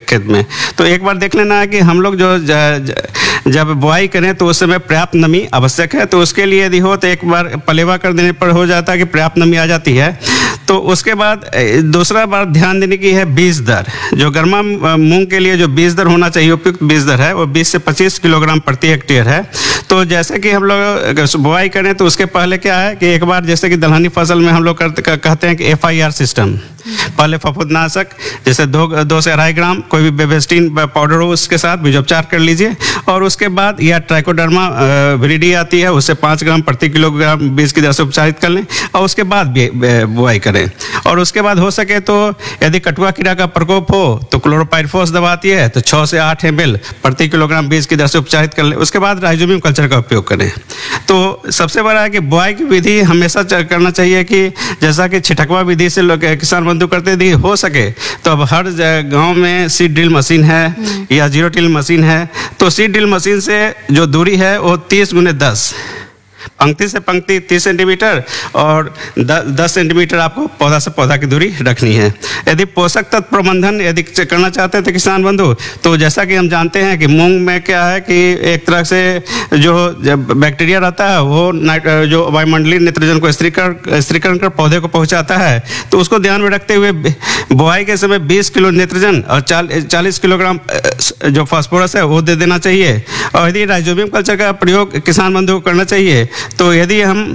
खेत में। तो एक बार देख लेना है कि हम लोग जो जब बुआई करें तो उस समय पर्याप्त नमी आवश्यक है। तो उसके लिए यदि हो तो एक बार पलेवा कर देने पर हो जाता है कि पर्याप्त नमी आ जाती है। तो उसके बाद दूसरा बात ध्यान देने की है बीज दर। जो गर्मा मूंग के लिए जो बीज दर होना चाहिए, उपयुक्त बीज दर है, वो 20 से 25 किलोग्राम प्रति हेक्टेयर है। तो जैसे कि हम लोग बुआई करें तो उसके पहले क्या है कि एक बार जैसे कि दलहनी फसल में हम लोग कहते हैं कि FIR सिस्टम, पहले फफूंदनाशक जैसे 2 से 2.5 ग्राम कोई भी बेबेस्टिन पाउडर हो उसके साथ बीजोपचार कर लीजिए। और उसके बाद या ट्राइकोडर्मा विरिडी आती है, उससे 5 ग्राम प्रति किलोग्राम बीज की दर से उपचारित कर लें और उसके बाद बुआई करें। और उसके बाद हो सके तो यदि कटुआ कीड़ा का प्रकोप हो तो क्लोरोपाइरिफॉस दवा आती है, तो 6 से 8 ml प्रति किलोग्राम बीज की दर से उपचारित कर लें। उसके बाद राइजोबियम कल्चर का उपयोग करें। तो सबसे बड़ा है कि बुआई की विधि हमेशा करना चाहिए कि जैसा कि छिटकवा विधि से लोग किसान बंधु करते थे, हो सके तो अब हर गांव में सीड ड्रिल मशीन है या जीरो टिल मशीन है। तो सीड ड्रिल मशीन से जो दूरी है वो 30 × 10, पंक्ति से पंक्ति 30 सेंटीमीटर और 10 सेंटीमीटर आपको पौधा से पौधा की दूरी रखनी है। यदि पोषक तत्व प्रबंधन यदि करना चाहते हैं तो किसान बंधु, तो जैसा कि हम जानते हैं कि मूंग में क्या है कि एक तरह से जो बैक्टीरिया रहता है वो जो वायुमंडलीय नाइट्रोजन को स्थिरीकरण कर पौधे को पहुंचाता है। तो उसको ध्यान में रखते हुए बुआई के समय 20 किलो नाइट्रोजन और 40 किलोग्राम जो फास्फोरस है वो दे देना चाहिए। और यदि राइजोबियम कल्चर का प्रयोग किसान बंधु को करना चाहिए तो यदि हम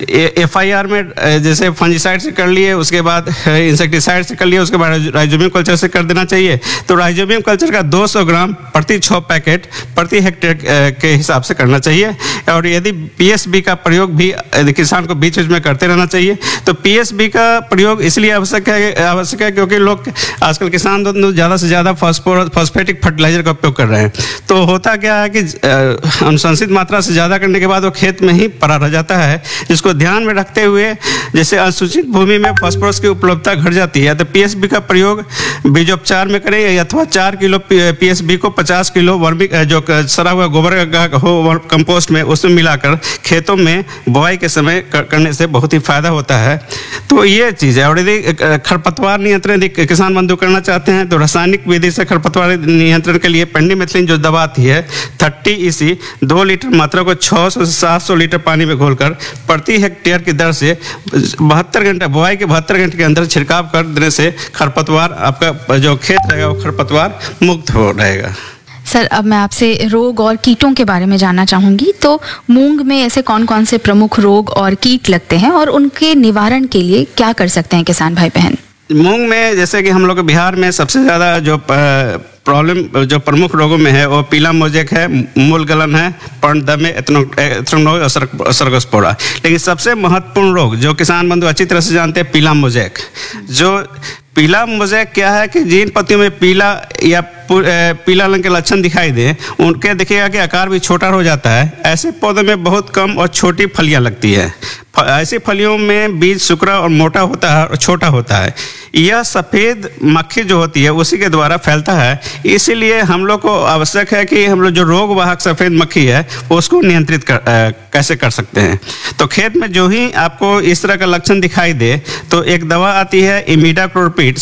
FIR में जैसे फंजीसाइड से कर लिए, उसके बाद इंसेक्टिसाइड से कर लिए, उसके बाद राइजोबियम कल्चर से कर देना चाहिए। तो राइजोबियम कल्चर का 200 ग्राम प्रति 6 पैकेट प्रति हेक्टेयर के हिसाब से करना चाहिए। और यदि PSB का प्रयोग भी किसान को बीच बीच में करते रहना चाहिए। तो PSB का प्रयोग इसलिए आवश्यक है क्योंकि लोग आजकल किसान ज़्यादा से ज़्यादा फॉस्फेटिक फर्टिलाइजर का उपयोग कर रहे हैं। तो होता क्या है कि अनुशंसित मात्रा से ज़्यादा करने के बाद वो खेत में ही पड़ा रह जाता है, जिसको ध्यान में रखते हुए जैसे अनुसूचित भूमि में फास्फोरस की उपलब्धता घट जाती है तो PSB का प्रयोग बीजोपचार में करें, अथवा 4 किलो PSB को 50 किलो वर्मी जो सड़ा हुआ गोबर का हो कंपोस्ट में उसमें मिलाकर खेतों में बुआई के समय करने से बहुत ही फायदा होता है। तो ये चीज़ है। और यदि खरपतवार नियंत्रण यदि किसान बंधु करना चाहते हैं तो रासायनिक विधि से खरपतवार नियंत्रण के लिए पेंडिमेथिलिन जो दवा आती है 30 EC 2 लीटर मात्रा को 600 से 700 लीटर पानी में घोलकर प्रति हेक्टेयर की दर से 72 घंटे बुआई के 72 घंटे के अंदर छिड़काव कर देने से खरपतवार आपका जो खेत रहेगा वो खरपतवार मुक्त हो रहेगा। सर, अब मैं आपसे रोग और कीटों के बारे में जानना चाहूँगी। तो मूंग में ऐसे कौन कौन से प्रमुख रोग और कीट लगते हैं और उनके निवारण के लिए क्या कर सकते हैं किसान भाई बहन? मूंग में जैसे कि हम लोग बिहार में सबसे ज़्यादा जो प्रॉब्लम जो प्रमुख रोगों में है वो पीला मोजेक है, मूल गलन है, पर्णदमे, एंथ्रेक्नोज और सर्गोस्पोरा। लेकिन सबसे महत्वपूर्ण रोग जो किसान बंधु अच्छी तरह से जानते हैं पीला मोजेक। जो पीला मोजेक क्या है कि जिन पत्तियों में पीला या पीला रंग के लक्षण दिखाई दे उनके देखिएगा कि आकार भी छोटा हो जाता है। ऐसे पौधों में बहुत कम और छोटी फलियां लगती है। ऐसी फलियों में बीज सुकरा और मोटा होता है और छोटा होता है। यह सफ़ेद मक्खी जो होती है उसी के द्वारा फैलता है। इसीलिए हम लोग को आवश्यक है कि हम लोग जो रोग वाहक सफ़ेद मक्खी है उसको नियंत्रित कैसे कर सकते हैं। तो खेत में जो ही आपको इस तरह का लक्षण दिखाई दे तो एक दवा आती है इमिडाक्लोप्रिड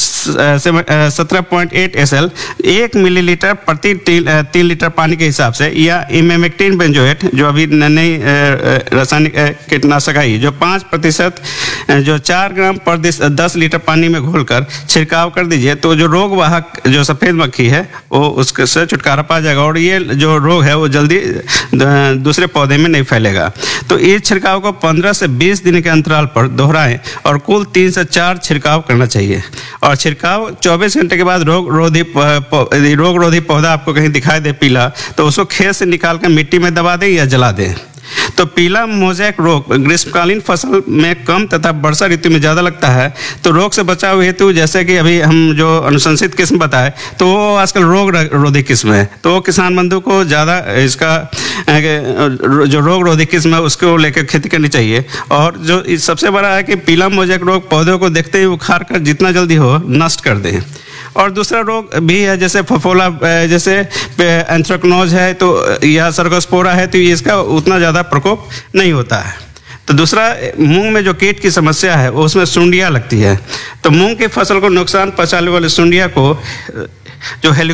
17.8 SL 1 मिलीलीटर प्रति 3 लीटर पानी के हिसाब से, या इमेमेक्टिन बेंजोएट जो अभी नई रासायनिक कीटनाशक आई जो 5% जो 4 ग्राम पर 10 लीटर पानी में घोलकर छिड़काव कर दीजिए। तो जो रोग वाहक जो सफ़ेद मक्खी है वो उसके से छुटकारा पा जाएगा और ये जो रोग है वो जल्दी दूसरे पौधे में नहीं फैलेगा। तो इस छिड़काव को 15 से 20 दिन के अंतराल पर दोहराएं और कुल 3 से 4 छिड़काव करना चाहिए। और छिड़काव 24 घंटे के बाद रोग रोधी पौधा आपको कहीं दिखाई दे पीला तो उसको खेत से निकाल कर मिट्टी में दबा दें या जला दें। तो पीला मोजेक रोग ग्रीष्मकालीन फसल में कम तथा वर्षा ऋतु में ज़्यादा लगता है। तो रोग से बचाव हेतु जैसे कि अभी हम जो अनुशंसित किस्म बताए तो वो आजकल रोग रोधी किस्म है। तो किसान बंधु को ज़्यादा इसका जो रोग रोधी किस्म है उसको लेकर खेती करनी चाहिए। और जो सबसे बड़ा है कि पीला मोजेक रोग पौधों को देखते ही उखाड़ कर जितना जल्दी हो नष्ट कर दें। और दूसरा रोग भी है जैसे फफोला, जैसे एंथ्रेक्नोज है तो या सर्गोस्पोरा है तो इसका उतना ज़्यादा प्रकोप नहीं होता है। तो दूसरा मूंग में जो कीट की समस्या है उसमें सुंडियाँ लगती है। तो मूंग की फसल को नुकसान पहुंचाने वाले सुंडिया को जो